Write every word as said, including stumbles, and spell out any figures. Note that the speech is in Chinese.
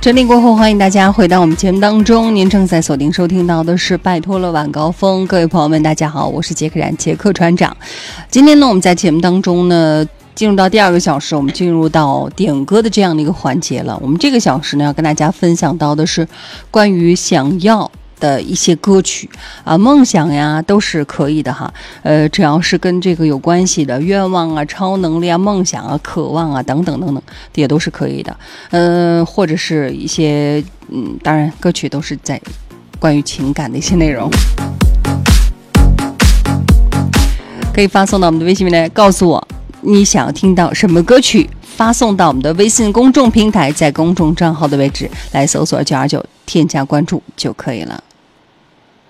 整理过后，欢迎大家回到我们节目当中。您正在锁定收听到的是《拜托了晚高峰》，各位朋友们，大家好，我是杰克然杰克船长。今天呢，我们在节目当中呢，进入到第二个小时，我们进入到点歌的这样的一个环节了。我们这个小时呢，要跟大家分享到的是关于想要的一些歌曲啊，梦想呀都是可以的哈，呃，只要是跟这个有关系的愿望啊、超能力啊、梦想啊、渴望啊等等等等，也都是可以的。呃，或者是一些嗯，当然歌曲都是在关于情感的一些内容，可以发送到我们的微信平台，告诉我你想要听到什么歌曲，发送到我们的微信公众平台，在公众账号的位置来搜索九二九，添加关注就可以了。